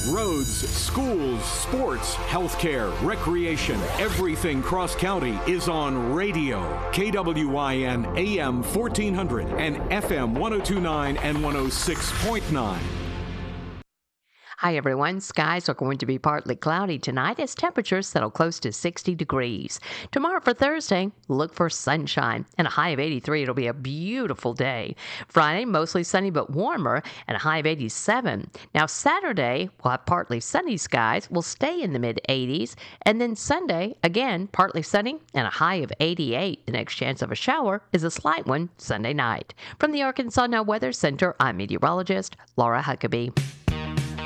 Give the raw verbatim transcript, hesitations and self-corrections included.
Roads, schools, sports, healthcare, recreation, everything cross-county is on radio. K W I N A M fourteen hundred and F M one oh two point nine and one oh six point nine. Hi everyone, skies are going to be partly cloudy tonight as temperatures settle close to sixty degrees. Tomorrow for Thursday, look for sunshine and a high of eighty-three. It'll be a beautiful day. Friday, mostly sunny but warmer and a high of eighty-seven. Now Saturday, we'll have partly sunny skies. We'll stay in the mid eighties. And then Sunday, again, partly sunny and a high of eighty-eight. The next chance of a shower is a slight one Sunday night. From the Arkansas Now Weather Center, I'm meteorologist Laura Huckabee.